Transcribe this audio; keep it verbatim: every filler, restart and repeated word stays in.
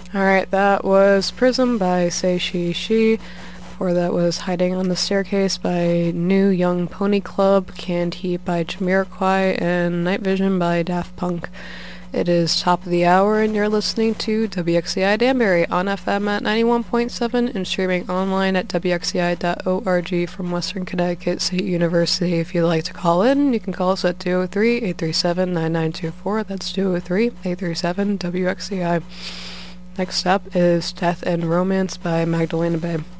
Alright, that was Prism by Say She She. Before that was Hiding on the Staircase by New Young Pony Club, Canned Heat by Jamiroquai, and Night Vision by Daft Punk. It is top of the hour and you're listening to W X C I Danbury on F M at ninety-one point seven and streaming online at W X C I dot org from Western Connecticut State University. If you'd like to call in, you can call us at two oh three, eight three seven, nine nine two four. That's two oh three, eight three seven, W X C I. Next up is Death and Romance by Magdalena Bay.